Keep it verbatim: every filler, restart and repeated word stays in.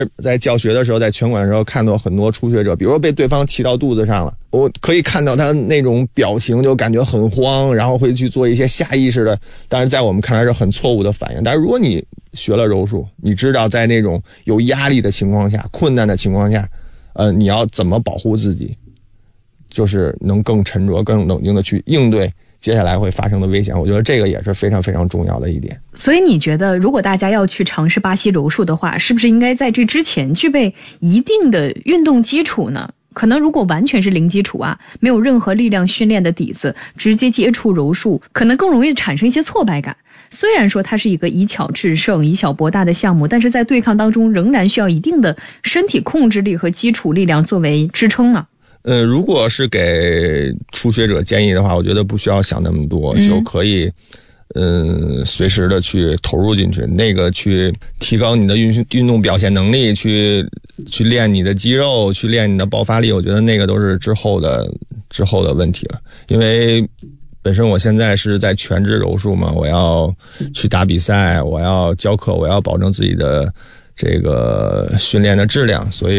在教学的时候，在拳馆的时候看到很多初学者，比如说被对方骑到肚子上了，我可以看到他那种表情就感觉很慌，然后会去做一些下意识的，但是在我们看来是很错误的反应。但是如果你学了柔术，你知道在那种有压力的情况下，困难的情况下，呃，你要怎么保护自己，就是能更沉着更冷静的去应对接下来会发生的危险，我觉得这个也是非常非常重要的一点。 所以你觉得如果大家要去尝试巴西柔术的话，是不是应该在这之前具备一定的运动基础呢？可能如果完全是零基础啊，没有任何力量训练的底子，直接接触柔术，可能更容易产生一些挫败感。虽然说它是一个以巧制胜、以小博大的项目，但是在对抗当中仍然需要一定的身体控制力和基础力量作为支撑啊。 呃，如果是给初学者建议的话，我觉得不需要想那么多，嗯、就可以，嗯、呃，随时的去投入进去，那个去提高你的运运动表现能力，去去练你的肌肉，去练你的爆发力，我觉得那个都是之后的之后的问题了。因为本身我现在是在全职柔术嘛，我要去打比赛，我要教课，我要保证自己的这个训练的质量，所以